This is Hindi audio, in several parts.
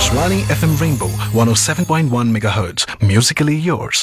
Akashvani FM Rainbow 107.1 MHz. Musically yours.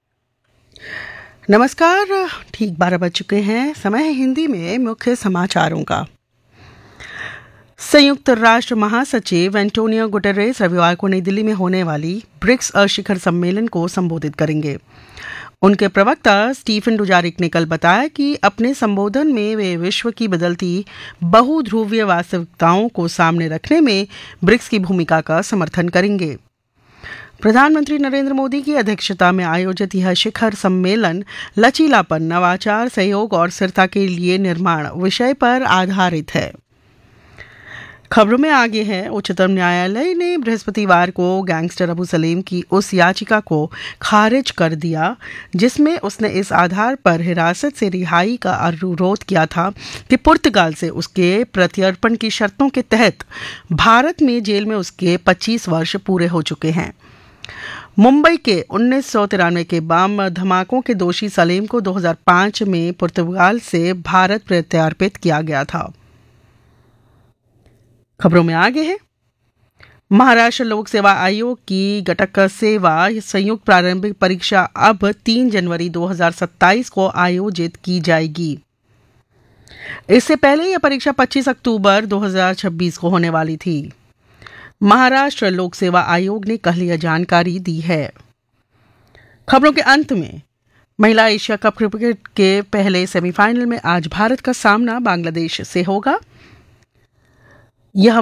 नमस्कार। ठीक 12 बज चुके हैं। समय है हिंदी में मुख्य समाचारों का। संयुक्त राष्ट्र महासचिव एंटोनियो गुटेरेस रविवार को नई दिल्ली में होने वाली ब्रिक्स शिखर सम्मेलन को संबोधित करेंगे। उनके प्रवक्ता स्टीफन डुजारिक ने कल बताया कि अपने संबोधन में वे विश्व की बदलती बहुध्रुवीय वास्तविकताओं को सामने रखने में ब्रिक्स की भूमिका का समर्थन करेंगे। प्रधानमंत्री नरेंद्र मोदी की अध्यक्षता में आयोजित यह शिखर सम्मेलन लचीलापन, नवाचार, सहयोग और स्थिरता के लिए निर्माण विषय पर आधारित है। खबरों में आगे है, उच्चतम न्यायालय ने बृहस्पतिवार को गैंगस्टर अबू सलेम की उस याचिका को खारिज कर दिया जिसमें उसने इस आधार पर हिरासत से रिहाई का अनुरोध किया था कि पुर्तगाल से उसके प्रत्यर्पण की शर्तों के तहत भारत में जेल में उसके 25 वर्ष पूरे हो चुके हैं। मुंबई के 1993 के बम धमाकों के दोषी सलेम को 2005 में पुर्तगाल से भारत प्रत्यर्पित किया गया था। खबरों में आगे है, महाराष्ट्र लोक सेवा आयोग की घटक सेवा संयुक्त प्रारंभिक परीक्षा अब 3 जनवरी 2027 को आयोजित की जाएगी। इससे पहले यह परीक्षा 25 अक्टूबर 2026 को होने वाली थी। महाराष्ट्र लोक सेवा आयोग ने कल यह जानकारी दी है। खबरों के अंत में, महिला एशिया कप क्रिकेट के पहले सेमीफाइनल में आज भारत का सामना बांग्लादेश से होगा। यह